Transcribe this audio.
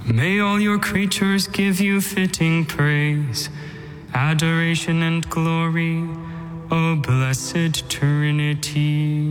May all your creatures give you fitting praise, adoration and glory, O blessed Trinity.